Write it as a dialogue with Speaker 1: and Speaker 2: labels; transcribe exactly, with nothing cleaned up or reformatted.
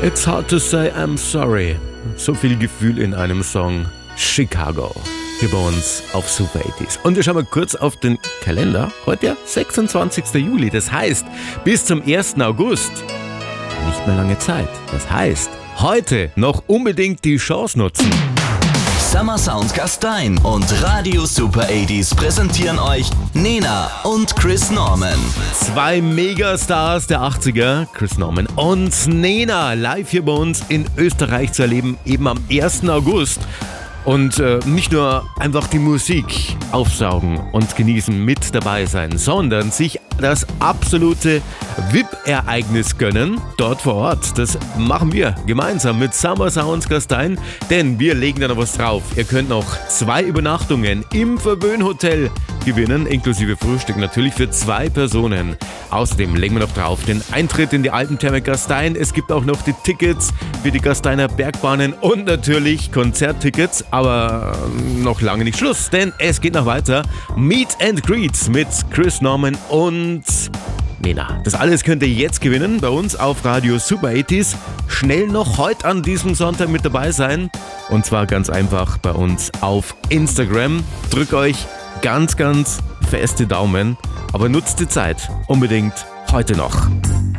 Speaker 1: It's hard to say I'm sorry. So viel Gefühl in einem Song. Chicago. Hier bei uns auf Super achtziger. Und wir schauen mal kurz auf den Kalender. Heute ja sechsundzwanzigster Juli. Das heißt, bis zum ersten August nicht mehr lange Zeit. Das heißt, heute noch unbedingt die Chance nutzen.
Speaker 2: Summer Sound Gastein und Radio Super achtziger präsentieren euch Nena und Chris Norman.
Speaker 1: Zwei Megastars der achtziger, Chris Norman und Nena, live hier bei uns in Österreich zu erleben, eben am ersten August. Und äh, nicht nur einfach die Musik aufsaugen und genießen, mit dabei sein, sondern sich das absolute V I P-Ereignis gönnen, dort vor Ort. Das machen wir gemeinsam mit Summer Sounds Gastein, denn wir legen da noch was drauf. Ihr könnt noch zwei Übernachtungen im Verwöhnhotel gewinnen, inklusive Frühstück natürlich für zwei Personen. Außerdem legen wir noch drauf den Eintritt in die Alpentherme Gastein. Es gibt auch noch die Tickets für die Gasteiner Bergbahnen und natürlich Konzerttickets, aber noch lange nicht Schluss, denn es geht noch weiter. Meet and Greets mit Chris Norman und Nena. Das alles könnt ihr jetzt gewinnen bei uns auf Radio Super achtziger. Schnell noch heute an diesem Sonntag mit dabei sein. Und zwar ganz einfach bei uns auf Instagram. Drückt euch ganz, ganz feste Daumen. Aber nutzt die Zeit unbedingt heute noch.